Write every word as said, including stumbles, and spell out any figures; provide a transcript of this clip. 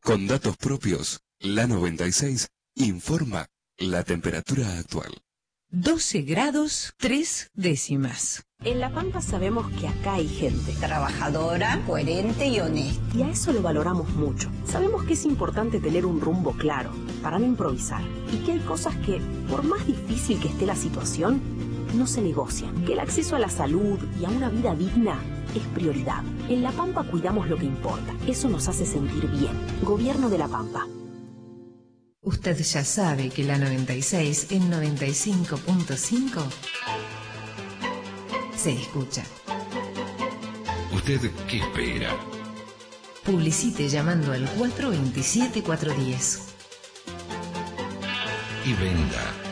Con datos propios, la noventa y seis informa la temperatura actual. doce grados, tres décimas. En La Pampa sabemos que acá hay gente trabajadora, coherente y honesta. Y a eso lo valoramos mucho. Sabemos que es importante tener un rumbo claro, para no improvisar. Y que hay cosas que, por más difícil que esté la situación, no se negocian. Que el acceso a la salud y a una vida digna es prioridad. En La Pampa cuidamos lo que importa. Eso nos hace sentir bien. Gobierno de La Pampa. Usted ya sabe que la noventa y seis en noventa y cinco punto cinco se escucha. ¿Usted qué espera? Publicite llamando al cuatro dos siete, cuatro uno cero. Y venda.